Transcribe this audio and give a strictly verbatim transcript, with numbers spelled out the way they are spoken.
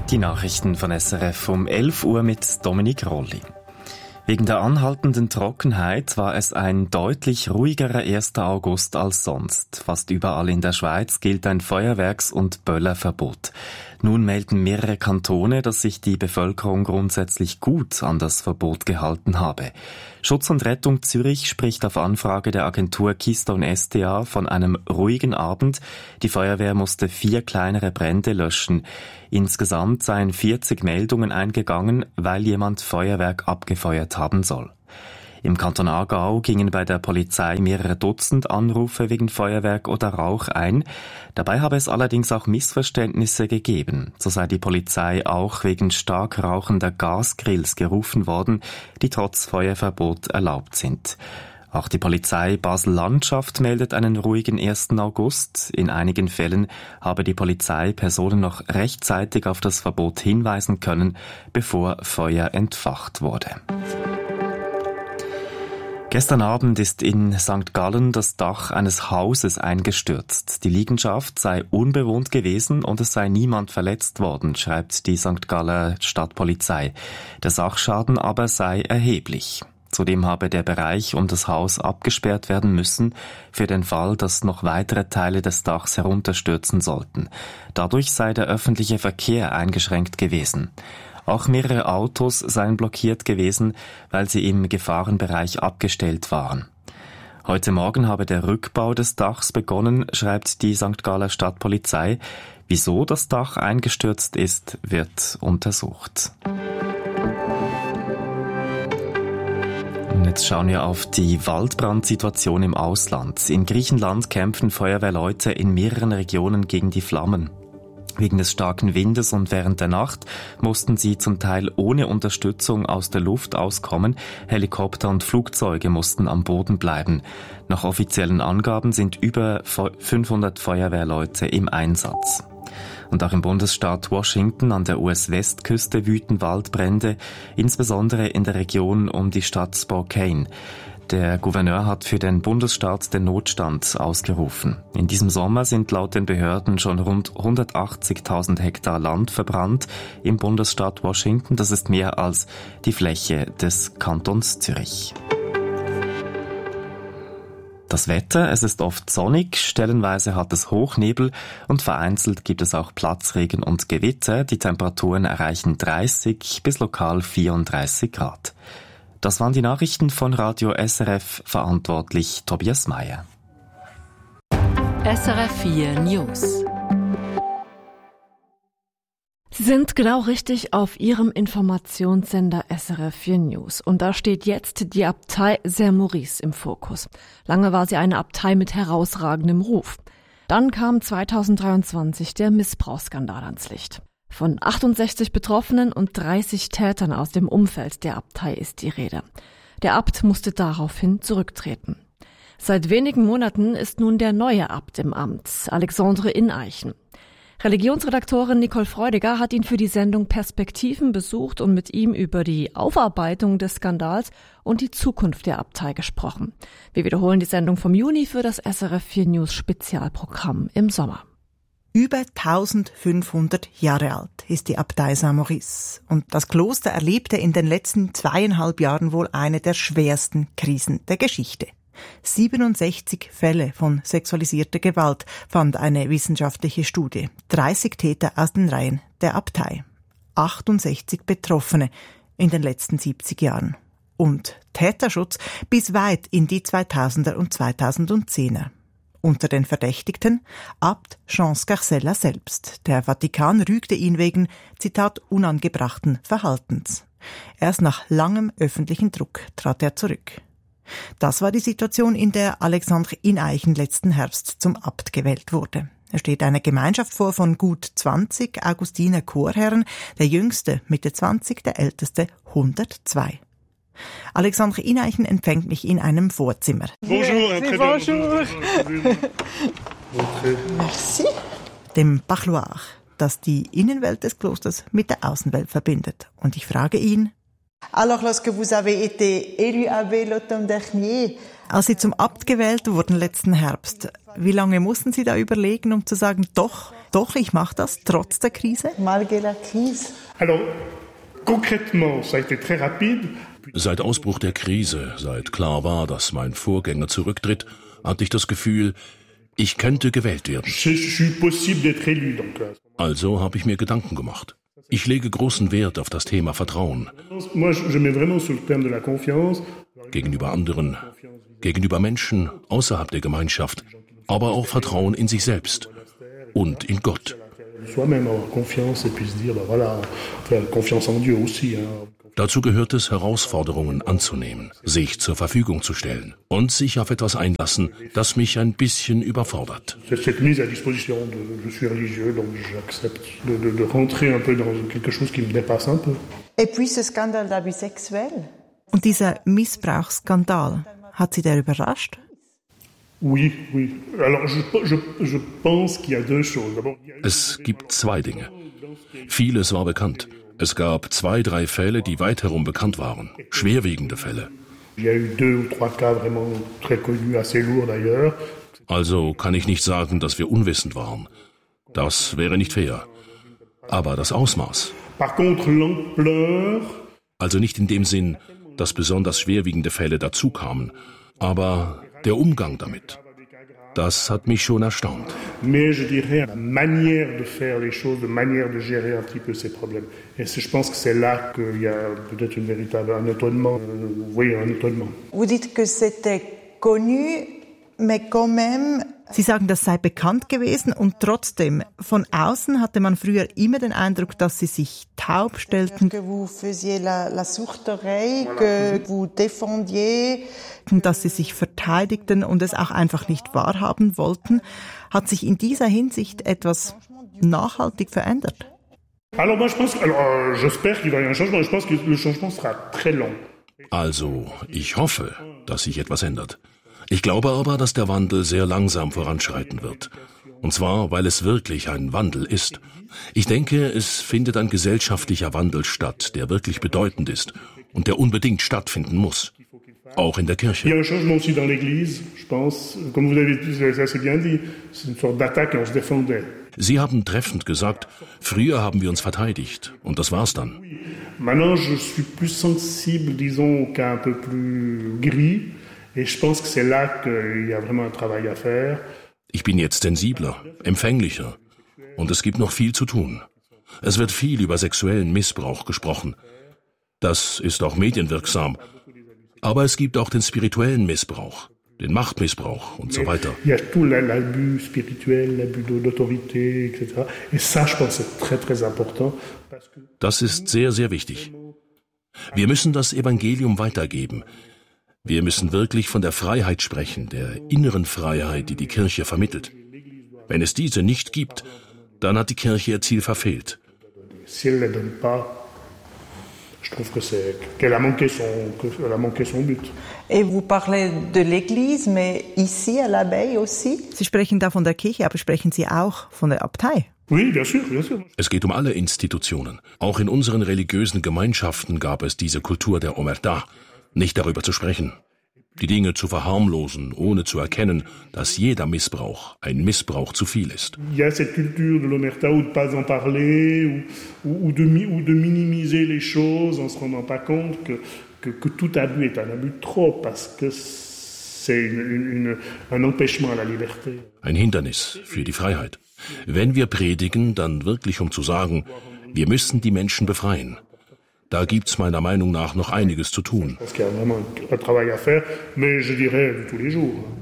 Die Nachrichten von S R F um elf Uhr mit Dominik Rolli. Wegen der anhaltenden Trockenheit war es ein deutlich ruhigerer erster August als sonst. Fast überall in der Schweiz gilt ein Feuerwerks- und Böllerverbot. Nun melden mehrere Kantone, dass sich die Bevölkerung grundsätzlich gut an das Verbot gehalten habe. Schutz und Rettung Zürich spricht auf Anfrage der Agentur Keystone S D A von einem ruhigen Abend. Die Feuerwehr musste vier kleinere Brände löschen. Insgesamt seien vierzig Meldungen eingegangen, weil jemand Feuerwerk abgefeuert haben soll. Im Kanton Aargau gingen bei der Polizei mehrere Dutzend Anrufe wegen Feuerwerk oder Rauch ein. Dabei habe es allerdings auch Missverständnisse gegeben. So sei die Polizei auch wegen stark rauchender Gasgrills gerufen worden, die trotz Feuerverbot erlaubt sind. Auch die Polizei Basel-Landschaft meldet einen ruhigen ersten August. In einigen Fällen habe die Polizei Personen noch rechtzeitig auf das Verbot hinweisen können, bevor Feuer entfacht wurde. Gestern Abend ist in Sankt Gallen das Dach eines Hauses eingestürzt. Die Liegenschaft sei unbewohnt gewesen und es sei niemand verletzt worden, schreibt die Sankt Galler Stadtpolizei. Der Sachschaden aber sei erheblich. Zudem habe der Bereich um das Haus abgesperrt werden müssen, für den Fall, dass noch weitere Teile des Dachs herunterstürzen sollten. Dadurch sei der öffentliche Verkehr eingeschränkt gewesen. Auch mehrere Autos seien blockiert gewesen, weil sie im Gefahrenbereich abgestellt waren. Heute Morgen habe der Rückbau des Dachs begonnen, schreibt die Sankt Galler Stadtpolizei. Wieso das Dach eingestürzt ist, wird untersucht. Und jetzt schauen wir auf die Waldbrandsituation im Ausland. In Griechenland kämpfen Feuerwehrleute in mehreren Regionen gegen die Flammen. Wegen des starken Windes und während der Nacht mussten sie zum Teil ohne Unterstützung aus der Luft auskommen. Helikopter und Flugzeuge mussten am Boden bleiben. Nach offiziellen Angaben sind über fünfhundert Feuerwehrleute im Einsatz. Und auch im Bundesstaat Washington an der U S-Westküste wüten Waldbrände, insbesondere in der Region um die Stadt Spokane. Der Gouverneur hat für den Bundesstaat den Notstand ausgerufen. In diesem Sommer sind laut den Behörden schon rund hundertachtzigtausend Hektar Land verbrannt im Bundesstaat Washington. Das ist mehr als die Fläche des Kantons Zürich. Das Wetter, es ist oft sonnig, stellenweise hat es Hochnebel und vereinzelt gibt es auch Platzregen und Gewitter. Die Temperaturen erreichen dreißig bis lokal vierunddreißig Grad. Das waren die Nachrichten von Radio S R F, verantwortlich Tobias Meyer. S R F vier News. Sie sind genau richtig auf Ihrem Informationssender S R F vier News. Und da steht jetzt die Abtei Saint-Maurice im Fokus. Lange war sie eine Abtei mit herausragendem Ruf. Dann kam zweitausenddreiundzwanzig der Missbrauchsskandal ans Licht. Von achtundsechzig Betroffenen und dreißig Tätern aus dem Umfeld der Abtei ist die Rede. Der Abt musste daraufhin zurücktreten. Seit wenigen Monaten ist nun der neue Abt im Amt, Alexandre Ineichen. Religionsredaktorin Nicole Freudiger hat ihn für die Sendung Perspektiven besucht und mit ihm über die Aufarbeitung des Skandals und die Zukunft der Abtei gesprochen. Wir wiederholen die Sendung vom Juni für das S R F vier News Spezialprogramm im Sommer. Über eintausendfünfhundert Jahre alt ist die Abtei Saint-Maurice. Und das Kloster erlebte in den letzten zweieinhalb Jahren wohl eine der schwersten Krisen der Geschichte. siebenundsechzig Fälle von sexualisierter Gewalt fand eine wissenschaftliche Studie. dreißig Täter aus den Reihen der Abtei. achtundsechzig Betroffene in den letzten siebzig Jahren. Und Täterschutz bis weit in die zweitausender und zweitausendzehner. Unter den Verdächtigten Abt Jean Scarcella selbst. Der Vatikan rügte ihn wegen, Zitat, unangebrachten Verhaltens. Erst nach langem öffentlichen Druck trat er zurück. Das war die Situation, in der Alexandre Ineichen letzten Herbst zum Abt gewählt wurde. Er steht einer Gemeinschaft vor von gut zwanzig Augustiner Chorherren, der jüngste Mitte zwanzig, der älteste hundertzwei. Alexandre Ineichen empfängt mich in einem Vorzimmer. Bonjour, très bonjour. Merci. Dem Bachloir, das die Innenwelt des Klosters mit der Außenwelt verbindet. Und ich frage ihn: Alors, lorsque vous avez été élu abbé l'automne dernier, als Sie zum Abt gewählt wurden letzten Herbst, Wie lange mussten Sie da überlegen, um zu sagen, doch, doch, ich mache das, trotz der Krise? Malgré la crise. Alors, concrètement, ça a été très rapide. Seit Ausbruch der Krise, seit klar war, dass mein Vorgänger zurücktritt, hatte ich das Gefühl, ich könnte gewählt werden. Also habe ich mir Gedanken gemacht. Ich lege großen Wert auf das Thema Vertrauen. Gegenüber anderen, gegenüber Menschen außerhalb der Gemeinschaft, aber auch Vertrauen in sich selbst und in Gott. Dazu gehört es, Herausforderungen anzunehmen, sich zur Verfügung zu stellen und sich auf etwas einlassen, das mich ein bisschen überfordert. Und dieser Missbrauchsskandal, hat Sie der überrascht? Es gibt zwei Dinge. Vieles war bekannt. Es gab zwei, drei Fälle, die weit herum bekannt waren. Schwerwiegende Fälle. Also kann ich nicht sagen, dass wir unwissend waren. Das wäre nicht fair. Aber das Ausmaß. Also nicht in dem Sinn, dass besonders schwerwiegende Fälle dazukamen, aber der Umgang damit. Das hat mich schon erstaunt. Mais je dirais la manière de faire les choses, de manière de gérer un petit peu ces problèmes. Et je pense que c'est là qu'il y a peut-être une véritable un étonnement, oui, un étonnement. Vous dites que c'était connu, mais quand même. Sie sagen, das sei bekannt gewesen und trotzdem, von außen hatte man früher immer den Eindruck, dass sie sich taub stellten, Que vous faisiez la, la sourde oreille, que vous défendiez. dass sie sich verteidigten und es auch einfach nicht wahrhaben wollten. Hat sich in dieser Hinsicht etwas nachhaltig verändert? Alors moi je pense, alors j'espère qu'il va y avoir un changement. Je pense que le changement sera très long. Also, ich hoffe, dass sich etwas ändert. Ich glaube aber, dass der Wandel sehr langsam voranschreiten wird. Und zwar, weil es wirklich ein Wandel ist. Ich denke, es findet ein gesellschaftlicher Wandel statt, der wirklich bedeutend ist und der unbedingt stattfinden muss. Auch in der Kirche. Il y a un changement aussi dans l'Église, je pense. Comme vous avez assez bien dit, c'est une sorte d'attaque et on se défendait. Sie haben treffend gesagt, früher haben wir uns verteidigt und das war's dann. Maintenant, je suis plus sensible, disons, au cas un peu plus gris. Et je pense que c'est là qu'il y a vraiment un travail à faire. Ich bin jetzt sensibler, empfänglicher und es gibt noch viel zu tun. Es wird viel über sexuellen Missbrauch gesprochen. Das ist auch medienwirksam. Aber es gibt auch den spirituellen Missbrauch, den Machtmissbrauch und so weiter. Il y a tout l'abus spirituel, l'abus d'autorité, et cetera. Et ça, je pense, c'est très, très important. Das ist sehr, sehr wichtig. Wir müssen das Evangelium weitergeben. Wir müssen wirklich von der Freiheit sprechen, der inneren Freiheit, die die Kirche vermittelt. Wenn es diese nicht gibt, dann hat die Kirche ihr Ziel verfehlt. Si elle ne donne pas, je trouve que c'est qu'elle a manqué son, qu'elle a manqué son but. Et vous parlez de l'Église, mais ici à l'Abbaye aussi. Sie sprechen da von der Kirche, aber sprechen Sie auch von der Abtei? Oui, bien sûr, bien sûr. Es geht um alle Institutionen. Auch in unseren religiösen Gemeinschaften gab es diese Kultur der Omerta, nicht darüber zu sprechen. Die Dinge zu verharmlosen, ohne zu erkennen, dass jeder Missbrauch ein Missbrauch zu viel ist. Il y a cette culture de l'omerta ou de pas en parler ou, ou, de, ou de minimiser les choses en se rendant pas compte que, que, que tout abus est un abus de trop parce que c'est une, une, un empêchement à la liberté. Ein Hindernis für die Freiheit. Wenn wir predigen, dann wirklich um zu sagen, wir müssen die Menschen befreien. Da gibt's meiner Meinung nach noch einiges zu tun. Je pense qu'il y a vraiment un travail à faire, mais je dirais tous les jours.